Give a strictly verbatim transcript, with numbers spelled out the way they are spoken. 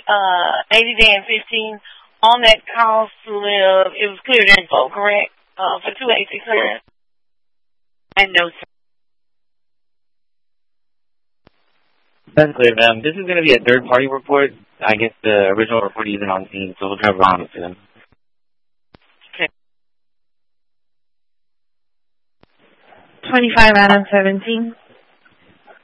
uh, eighty day and fifteen. On that cost to live, it was cleared info, correct? Uh, for two eighty-six hundred. And no, sir. That's clear, ma'am. This is going to be a third-party report. I guess the original report isn't on scene, so we'll drive around it to them. Okay. twenty-five Adam seventeen.